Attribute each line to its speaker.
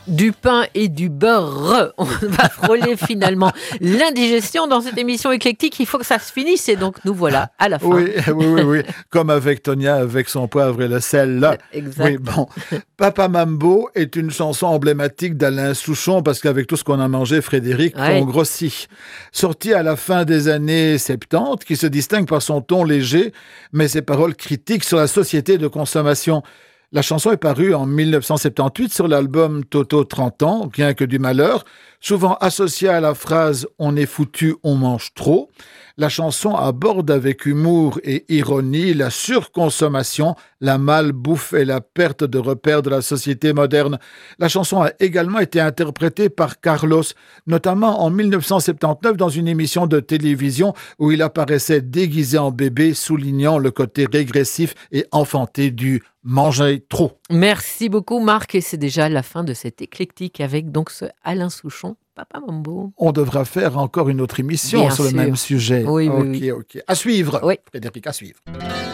Speaker 1: Du pain et du beurre. On va frôler finalement l'indigestion dans cette émission éclectique. Il faut que ça se finisse et donc nous voilà à la fin.
Speaker 2: Oui. Comme avec Tonia, avec son poivre et le sel. Là.
Speaker 1: Exact.
Speaker 2: Oui, bon. Papa Mambo est une chanson emblématique d'Alain Souchon parce qu'avec tout ce qu'on a mangé, Frédéric, on grossit. Sortie à la fin des années 70, qui se distingue par son ton léger, mais ses paroles critiques sur la société de consommation. La chanson est parue en 1978 sur l'album Toto 30 ans, bien que du malheur, souvent associée à la phrase « On est foutu, on mange trop ». La chanson aborde avec humour et ironie la surconsommation, la malbouffe et la perte de repères de la société moderne. La chanson a également été interprétée par Carlos, notamment en 1979 dans une émission de télévision où il apparaissait déguisé en bébé, soulignant le côté régressif et enfanté du manger trop.
Speaker 1: Merci beaucoup Marc, et c'est déjà la fin de cet éclectique avec donc ce Alain Souchon, Papa Mambo.
Speaker 2: On devra faire encore une autre émission sur le même sujet.
Speaker 1: Oui.
Speaker 2: Ok. À suivre.
Speaker 1: Oui.
Speaker 2: Frédéric, à suivre.